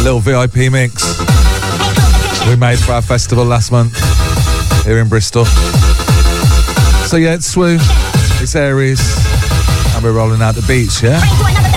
Little VIP mix we made for our festival last month here in Bristol. So yeah, it's Swoo, it's Aries, and we're rolling out the beach, yeah?